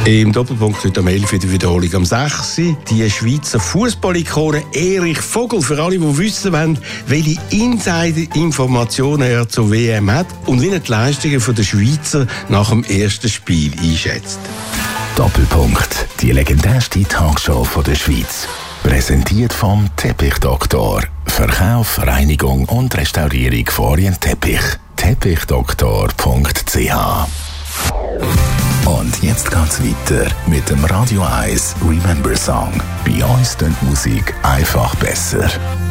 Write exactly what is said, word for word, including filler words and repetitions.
Im Doppelpunkt heute am elf Uhr die Wiederholung am sechs Uhr. Die Schweizer Fußballikone Erich Vogel. Für alle, die wissen wollen, welche Insider-Informationen er zur W M hat und wie er die Leistungen der Schweizer nach dem ersten Spiel einschätzt. Doppelpunkt. Die legendärste Talkshow der Schweiz. Präsentiert vom Teppichdoktor. Verkauf, Reinigung und Restaurierung von Orientteppich. Teppichodoktor punkt c h. Und jetzt geht's weiter mit dem Radio eins Remember Song. Bei uns klingt Musik einfach besser.